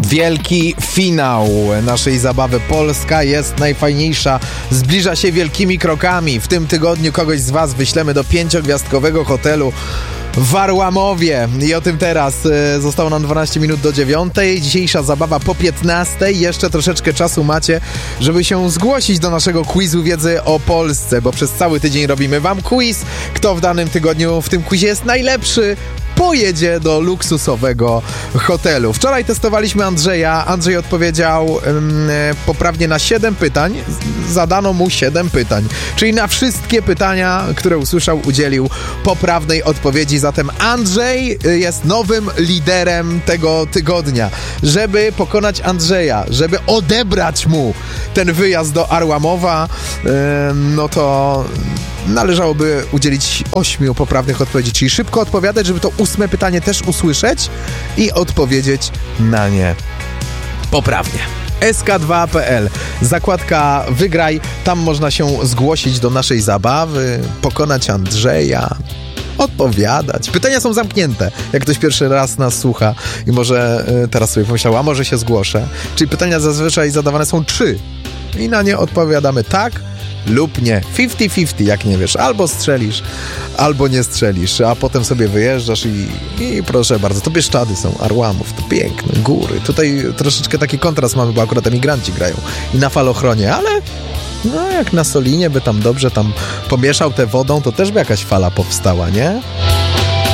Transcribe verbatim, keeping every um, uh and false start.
Wielki finał naszej zabawy. Polska jest najfajniejsza, zbliża się wielkimi krokami. W tym tygodniu kogoś z was wyślemy do pięciogwiazdkowego hotelu w Arłamowie. I o tym teraz. Zostało nam dwanaście minut do dziewiątej. Dzisiejsza zabawa po piętnastej. Jeszcze troszeczkę czasu macie, żeby się zgłosić do naszego quizu wiedzy o Polsce, bo przez cały tydzień robimy wam quiz. Kto w danym tygodniu w tym quizie jest najlepszy, pojedzie do luksusowego hotelu. Wczoraj testowaliśmy Andrzeja. Andrzej odpowiedział um, poprawnie na siedem pytań. Zadano mu siedem pytań. Czyli na wszystkie pytania, które usłyszał, udzielił poprawnej odpowiedzi. Zatem Andrzej jest nowym liderem tego tygodnia. Żeby pokonać Andrzeja, żeby odebrać mu ten wyjazd do Arłamowa, um, no to należałoby udzielić ośmiu poprawnych odpowiedzi, czyli szybko odpowiadać, żeby to ósme pytanie też usłyszeć i odpowiedzieć na nie poprawnie. S K dwa kropka P L, zakładka Wygraj, tam można się zgłosić do naszej zabawy, pokonać Andrzeja, odpowiadać. Pytania są zamknięte. Jak ktoś pierwszy raz nas słucha i może y, teraz sobie pomyślał, a może się zgłoszę. Czyli pytania zazwyczaj zadawane są trzy i na nie odpowiadamy tak lub nie. pięćdziesiąt pięćdziesiąt, jak nie wiesz. Albo strzelisz, albo nie strzelisz, a potem sobie wyjeżdżasz i, i proszę bardzo, to Bieszczady są, Arłamów, to piękne, góry. Tutaj troszeczkę taki kontrast mamy, bo akurat emigranci grają i na falochronie, ale no jak na Solinie by tam dobrze tam pomieszał tę wodą, to też by jakaś fala powstała, nie?